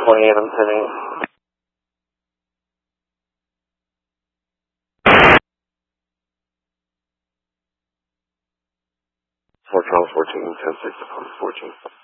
28, I'm sending. Fort Charles 14, 10-6, 14.